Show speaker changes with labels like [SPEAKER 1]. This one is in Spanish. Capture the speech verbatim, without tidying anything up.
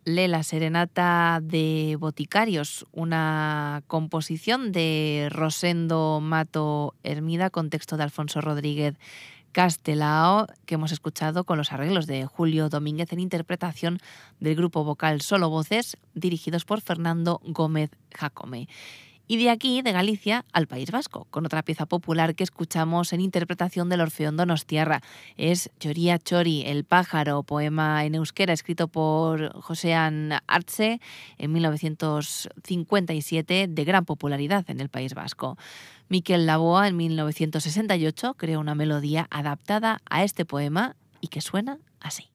[SPEAKER 1] lee la Serenata de Boticarios, una composición de Rosendo Mato Hermida con texto de Alfonso Rodríguez Castelao, que hemos escuchado con los arreglos de Julio Domínguez en interpretación del grupo vocal Solo Voces, dirigidos por Fernando Gómez Jacome. Y de aquí, de Galicia, al País Vasco, con otra pieza popular que escuchamos en interpretación del Orfeón Donostiarra. Es Choría Chori, el pájaro, poema en euskera escrito por Josean Artze en mil novecientos cincuenta y siete, de gran popularidad en el País Vasco. Miquel Laboa, en mil novecientos sesenta y ocho, creó una melodía adaptada a este poema y que suena así.